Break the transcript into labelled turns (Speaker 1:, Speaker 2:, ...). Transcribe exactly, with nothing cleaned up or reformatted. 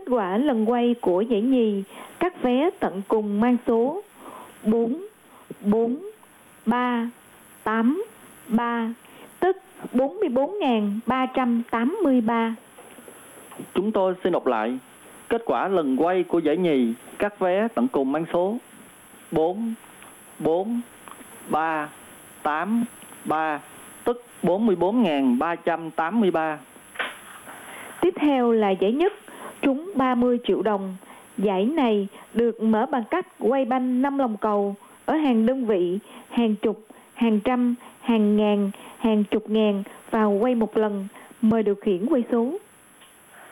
Speaker 1: quả lần quay của giải nhì, các vé tận cùng mang số bốn bốn ba tám ba, tức bốn mươi bốn nghìn ba trăm tám mươi ba.
Speaker 2: Chúng tôi xin đọc lại. Kết quả lần quay của giải nhì, các vé tận cùng mang số bốn bốn ba tám ba, tức bốn mươi bốn nghìn ba trăm tám mươi ba.
Speaker 1: Tiếp theo là giải nhất, trúng ba mươi triệu đồng. Giải này được mở bằng cách quay banh năm lòng cầu ở hàng đơn vị, hàng chục, hàng trăm, hàng ngàn, hàng chục ngàn vào quay một lần. Mời điều khiển quay số.